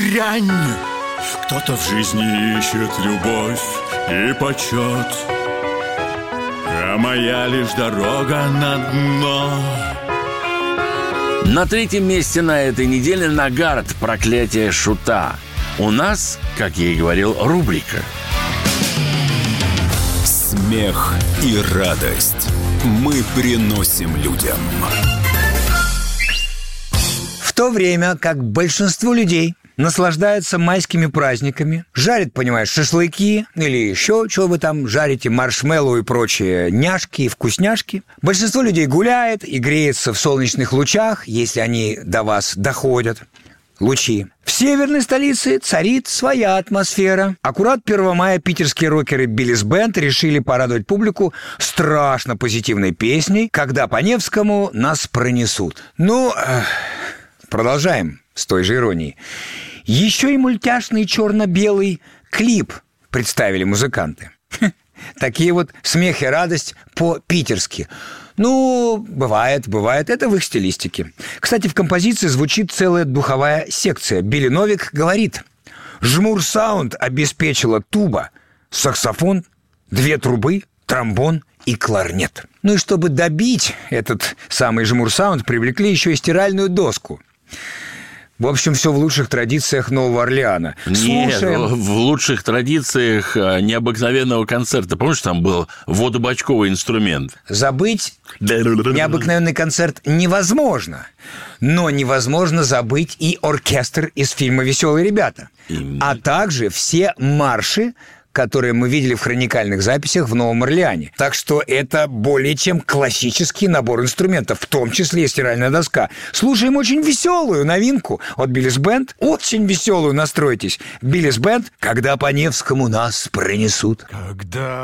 дрянь. Кто-то в жизни ищет любовь и почет, а моя лишь дорога на дно. На третьем месте на этой неделе Нагарт «Проклятие шута». У нас, как я и говорил, рубрика «Смех и радость мы приносим людям». В то время как большинство людей наслаждаются майскими праздниками, жарят, понимаешь, шашлыки или еще, что вы там жарите, маршмеллоу и прочие няшки и вкусняшки. Большинство людей гуляет и греется в солнечных лучах, если они до вас доходят. Лучи. В северной столице царит своя атмосфера. Аккурат 1 мая питерские рокеры Биллис Бенд решили порадовать публику страшно позитивной песней «Когда по Невскому нас пронесут». Продолжаем с той же иронией. Еще и мультяшный черно-белый клип представили музыканты. Такие вот смех и радость по-питерски. Бывает, это в их стилистике. Кстати, в композиции звучит целая духовая секция. Билли Новик говорит: «Жмур-саунд обеспечила туба, саксофон, 2 трубы, тромбон и кларнет». И чтобы добить этот самый жмур-саунд, привлекли еще и стиральную доску. В общем, все в лучших традициях Нового Орлеана. Нет, в лучших традициях необыкновенного концерта. Помнишь, там был водобачковый инструмент? Забыть необыкновенный концерт невозможно. Но невозможно забыть и оркестр из фильма «Веселые ребята». А также все марши, которые мы видели в хроникальных записях в Новом Орлеане. Так что это более чем классический набор инструментов, в том числе и стиральная доска. Слушаем очень веселую новинку от Биллис Бенд. Очень веселую, настройтесь. Биллис Бенд «Когда по Невскому нас пронесут». Когда